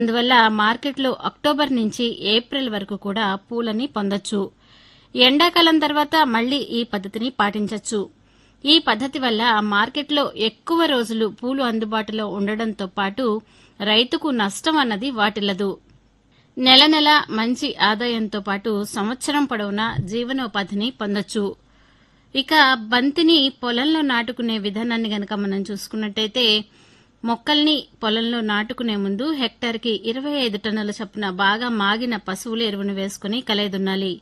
అందువల్ల మార్కెట్లో అక్టోబర్ నుంచి ఏప్రిల్ వరకు కూడా పూలని పొందొచ్చు. ఎండాకాలం తర్వాత మళ్లీ ఈ పద్ధతిని పాటించొచ్చు. ఈ పద్ధతి వల్ల మార్కెట్లో ఎక్కువ రోజులు పూలు అందుబాటులో ఉండడంతో పాటు రైతుకు నష్టం అన్నది వాటిల్లదు. నెల నెల మంచి ఆదాయంతో పాటు సంవత్సరం పొడవునా జీవనోపాధిని పొందొచ్చు. ఇక బంతిని పొలంలో నాటుకునే విధానాన్ని గనక మనం చూసుకున్నట్టయితే మొక్కల్ని పొలంలో నాటుకునే ముందు హెక్టార్కి 25 టన్నుల చొప్పున బాగా మాగిన పశువుల ఎరువును వేసుకుని కలయదున్నాలి.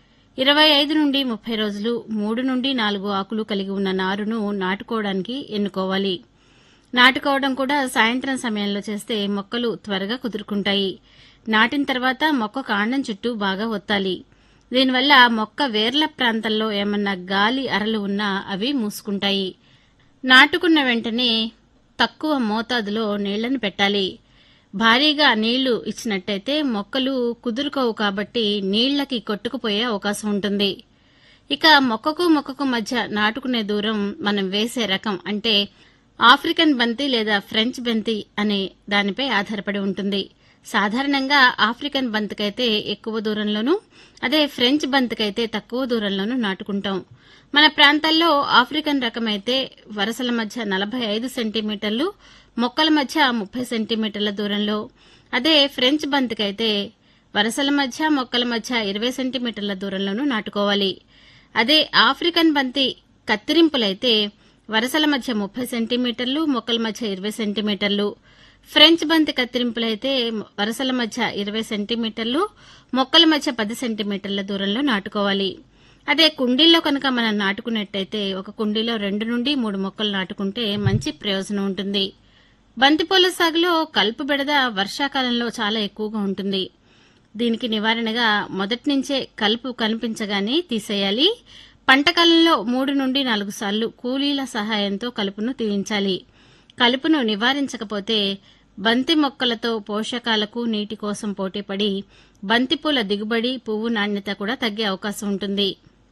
25 నుండి 30 రోజులు 3 నుండి 4 ఆకులు కలిగి ఉన్న నారును నాటుకోవడానికి ఎన్నుకోవాలి. నాటుకోవడం కూడా సాయంత్రం సమయంలో చేస్తే మొక్కలు త్వరగా కుదురుకుంటాయి. నాటిన తర్వాత మొక్క కాండం చుట్టూ బాగా ఒత్తాలి. దీనివల్ల మొక్క వేర్ల ప్రాంతంలో ఏమన్నా గాలి అరలు ఉన్నా అవి మూసుకుంటాయి. నాటుకున్న వెంటనే తక్కువ మోతాదులో నీళ్లను పెట్టాలి. భారీగా నీళ్లు ఇచ్చినట్టయితే మొక్కలు కుదురుకోవు కాబట్టి నీళ్లకి కొట్టుకుపోయే అవకాశం ఉంటుంది. ఇక మొక్కకు మొక్కకు మధ్య నాటుకునే దూరం మనం వేసే రకం అంటే ఆఫ్రికన్ బంతి లేదా ఫ్రెంచ్ బంతి అనే దానిపై ఆధారపడి ఉంటుంది. సాధారణంగా ఆఫ్రికన్ బంతికైతే ఎక్కువ దూరంలోనూ, అదే ఫ్రెంచ్ బంతికైతే తక్కువ దూరంలోనూ నాటుకుంటాం. మన ప్రాంతాల్లో ఆఫ్రికన్ రకమైతే వరసల మధ్య 45 సెంటీమీటర్లు, మొక్కల మధ్య 30 సెంటీమీటర్ల దూరంలో, అదే ఫ్రెంచ్ బంతికైతే వరసల మధ్య మొక్కల మధ్య 20 సెంటీమీటర్ల దూరంలోనూ నాటుకోవాలి. అదే ఆఫ్రికన్ బంతి కత్తిరింపులైతే వరసల మధ్య 30 సెంటీమీటర్లు, మొక్కల మధ్య 20 సెంటీమీటర్లు, ఫ్రెంచ్ బంతి కత్తిరింపులైతే వరసల మధ్య 20 సెంటీమీటర్లు, మొక్కల మధ్య 10 సెంటీమీటర్ల దూరంలో నాటుకోవాలి. అదే కుండీల్లో కనుక మనం నాటుకున్నట్టయితే ఒక కుండీలో 2 నుండి 3 మొక్కలు నాటుకుంటే మంచి ప్రయోజనం ఉంటుంది. బంతిపూల సాగులో కలుపు బెడద వర్షాకాలంలో చాలా ఎక్కువగా ఉంటుంది. దీనికి నివారణగా మొదటి నుంచే కలుపు కనిపించగానే తీసేయాలి. పంటకాలంలో 3 నుండి 4 సార్లు కూలీల సహాయంతో కలుపును తీయించాలి. కలుపును నివారించకపోతే బంతి మొక్కలతో పోషకాలకు నీటి కోసం పోటీపడి బంతిపూల దిగుబడి, పువ్వు నాణ్యత కూడా తగ్గే అవకాశం ఉంటుంది.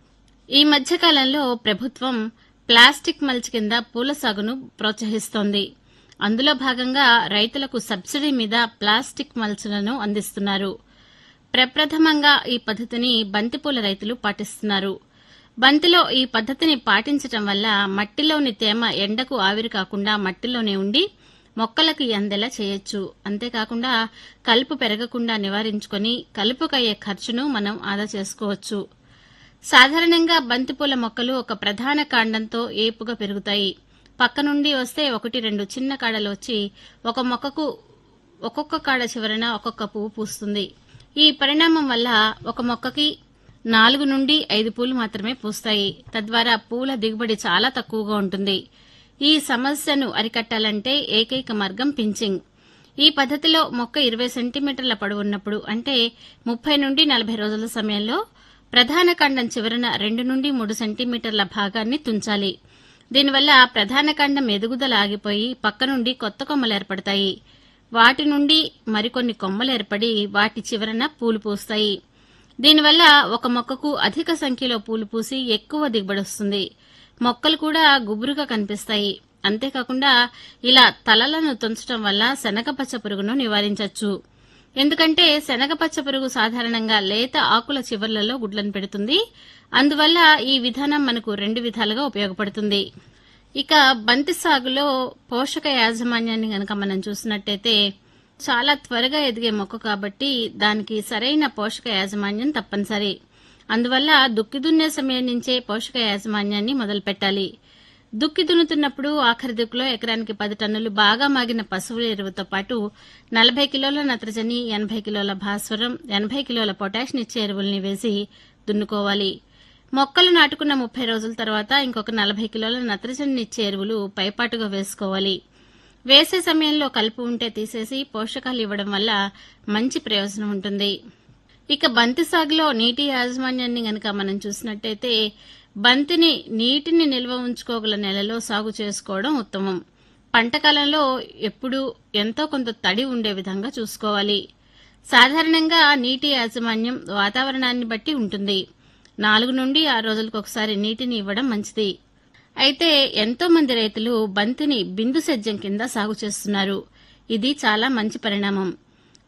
ఈ మధ్యకాలంలో ప్రభుత్వం ప్లాస్టిక్ మల్చ్ కింద పూల సాగును ప్రోత్సహిస్తోంది. అందులో భాగంగా రైతులకు సబ్సిడీ మీద ప్లాస్టిక్ మల్చ్లను అందిస్తున్నారు. ప్రప్రథమంగా ఈ పద్ధతిని బంతిపూల రైతులు పాటిస్తున్నారు. బంతిలో ఈ పద్ధతిని పాటించటం వల్ల మట్టిలోని తేమ ఎండకు ఆవిరి కాకుండా మట్టిలోనే ఉండి మొక్కలకు అందేలా చేయొచ్చు. అంతేకాకుండా కలుపు పెరగకుండా నివారించుకొని కలుపుకయ్యే ఖర్చును మనం ఆదా చేసుకోవచ్చు. సాధారణంగా బంతిపూల మొక్కలు ఒక ప్రధాన కాండంతో ఏపుగా పెరుగుతాయి. పక్క నుండి వస్తే 1-2 చిన్న కాడలు వచ్చి ఒక మొక్కకు ఒక్కొక్క కాడ చివరన ఒక్కొక్క పువ్వు పూస్తుంది. ఈ పరిణామం వల్ల ఒక మొక్కకి 4 నుండి 5 పూలు మాత్రమే పూస్తాయి. తద్వారా పూల దిగుబడి చాలా తక్కువగా ఉంటుంది. ఈ సమస్యను అరికట్టాలంటే ఏకైక మార్గం పించింగ్. ఈ పద్ధతిలో మొక్క 20 సెంటీమీటర్ల పొడవున్నప్పుడు అంటే 30 నుండి 40 రోజుల సమయంలో ప్రధాన కాండం చివరన 2 నుండి 3 సెంటీమీటర్ల భాగాన్ని తుంచాలి. దీనివల్ల ప్రధాన కాండం ఎదుగుదల ఆగిపోయి పక్క నుండి కొత్త కొమ్మలు ఏర్పడతాయి. వాటి నుండి మరికొన్ని కొమ్మలు ఏర్పడి వాటి చివరన పూలు పూస్తాయి. దీనివల్ల ఒక మొక్కకు అధిక సంఖ్యలో పూలు పూసి ఎక్కువ దిగుబడి వస్తుంది. మొక్కలు కూడా గుబురుగా కనిపిస్తాయి. అంతేకాకుండా ఇలా తలలను తుంచడం వల్ల శనగపచ్చ పురుగును నివారించవచ్చు. ఎందుకంటే శనగపచ్చ పురుగు సాధారణంగా లేత ఆకుల చివర్లలో గుడ్లను పెడుతుంది. అందువల్ల ఈ విధానం మనకు 2 విధాలుగా ఉపయోగపడుతుంది. ఇక బంతి సాగులో పోషక యాజమాన్యాన్ని గనక మనం చూసినట్టయితే చాలా త్వరగా ఎదిగే మొక్క కాబట్టి దానికి సరైన పోషక యాజమాన్యం తప్పనిసరి. అందువల్ల దుక్కి దున్నే సమయం నుంచే పోషక యాజమాన్యాన్ని మొదలుపెట్టాలి. దుక్కి దున్నుతున్నప్పుడు ఆఖరి దుక్కులో ఎకరానికి 10 టన్నులు బాగా మాగిన పశువుల ఎరువుతో పాటు 40 కిలోల నత్రజని, 80 కిలోల భాస్వరం, 80 కిలోల పొటాషియం ఇచ్చే ఎరువుల్ని వేసి దున్నుకోవాలి. మొక్కలు నాటుకున్న 30 రోజుల తర్వాత ఇంకొక 40 కిలోల నత్రజని ఇచ్చే ఎరువులు పైపాటుగా వేసుకోవాలి. వేసే సమయంలో కలుపు ఉంటే తీసేసి పోషకాలు ఇవ్వడం వల్ల మంచి ప్రయోజనం ఉంటుంది. ఇక బంతి సాగులో నీటి యాజమాన్యాన్ని గనక మనం చూసినట్టయితే బంతిని నీటిని నిల్వ ఉంచుకోగల నెలలో సాగు చేసుకోవడం ఉత్తమం. పంటకాలంలో ఎప్పుడూ ఎంతో కొంత తడి ఉండే విధంగా చూసుకోవాలి. సాధారణంగా నీటి యాజమాన్యం వాతావరణాన్ని బట్టి ఉంటుంది. 4 నుండి 6 రోజులకు ఒకసారి నీటిని ఇవ్వడం మంచిది. అయితే ఎంతో మంది రైతులు బంతిని బిందు సేద్యం కింద సాగు చేస్తున్నారు. ఇది చాలా మంచి పరిణామం.